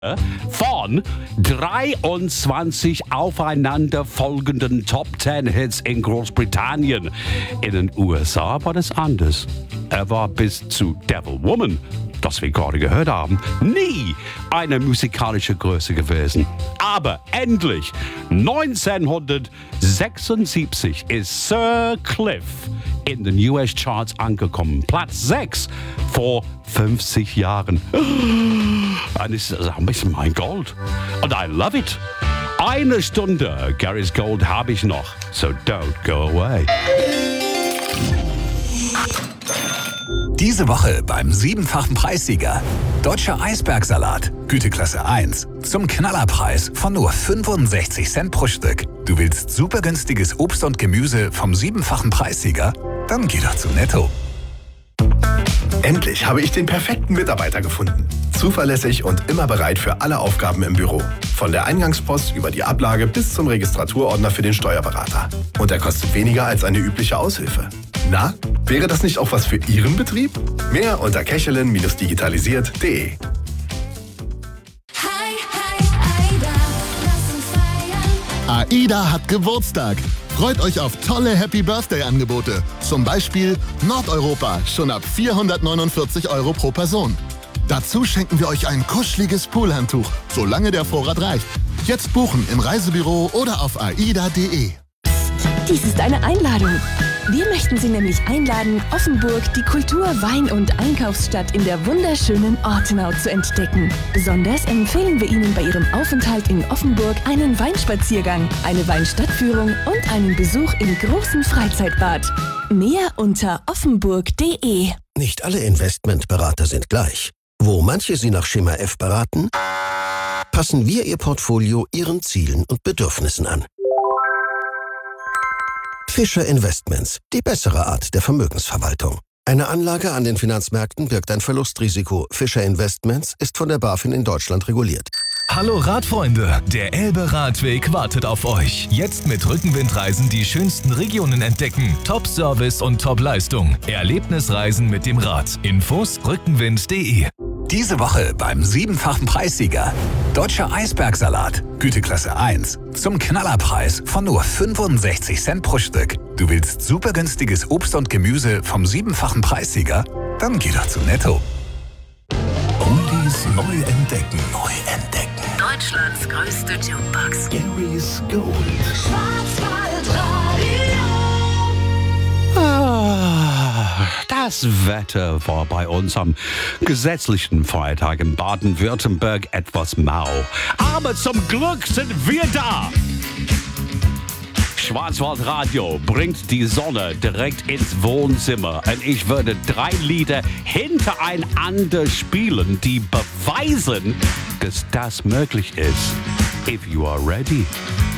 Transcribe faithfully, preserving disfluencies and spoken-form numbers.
von dreiundzwanzig aufeinanderfolgenden Top zehn Hits in Großbritannien. In den U S A war das anders. Er war bis zu Devil Woman, das wir gerade gehört haben, nie eine musikalische Größe gewesen. Aber endlich, neunzehnhundertsechsundsiebzig ist Sir Cliff in den U S-Charts angekommen. Platz sechs vor fünfzig Jahren. Und es ist ein bisschen mein Gold. Und I love it. Eine Stunde Gary's Gold habe ich noch. So don't go away. Diese Woche beim siebenfachen Preissieger. Deutscher Eisbergsalat, Güteklasse eins. Zum Knallerpreis von nur fünfundsechzig Cent pro Stück. Du willst super günstiges Obst und Gemüse vom siebenfachen Preissieger? Dann geh doch zu Netto. Endlich habe ich den perfekten Mitarbeiter gefunden. Zuverlässig und immer bereit für alle Aufgaben im Büro. Von der Eingangspost über die Ablage bis zum Registraturordner für den Steuerberater. Und er kostet weniger als eine übliche Aushilfe. Na, wäre das nicht auch was für Ihren Betrieb? Mehr unter kechelin digitalisiert punkt de. AIDA hat Geburtstag. Freut euch auf tolle Happy-Birthday-Angebote. Zum Beispiel Nordeuropa, schon ab vierhundertneunundvierzig Euro pro Person. Dazu schenken wir euch ein kuscheliges Poolhandtuch, solange der Vorrat reicht. Jetzt buchen im Reisebüro oder auf aida punkt de. Dies ist eine Einladung. Wir möchten Sie nämlich einladen, Offenburg, die Kultur-, Wein- und Einkaufsstadt in der wunderschönen Ortenau zu entdecken. Besonders empfehlen wir Ihnen bei Ihrem Aufenthalt in Offenburg einen Weinspaziergang, eine Weinstadtführung und einen Besuch im großen Freizeitbad. Mehr unter offenburg punkt de. Nicht alle Investmentberater sind gleich. Wo manche Sie nach Schema F beraten, passen wir Ihr Portfolio Ihren Zielen und Bedürfnissen an. Fischer Investments, die bessere Art der Vermögensverwaltung. Eine Anlage an den Finanzmärkten birgt ein Verlustrisiko. Fischer Investments ist von der BaFin in Deutschland reguliert. Hallo Radfreunde, der Elbe-Radweg wartet auf euch. Jetzt mit Rückenwindreisen die schönsten Regionen entdecken. Top-Service und Top-Leistung. Erlebnisreisen mit dem Rad. Infos rückenwind punkt de. Diese Woche beim siebenfachen Preissieger. Deutscher Eisbergsalat, Güteklasse eins. Zum Knallerpreis von nur fünfundsechzig Cent pro Stück. Du willst super günstiges Obst und Gemüse vom siebenfachen Preissieger? Dann geh doch zu Netto. Oldies neu entdecken. Neu entdecken. Deutschlands größte Jukebox. Gary's Gold. Ah, das Wetter war bei uns am gesetzlichen Feiertag in Baden-Württemberg etwas mau. Aber zum Glück sind wir da. Schwarzwaldradio bringt die Sonne direkt ins Wohnzimmer und ich würde drei Lieder hintereinander spielen, die beweisen, dass das möglich ist. If you are ready.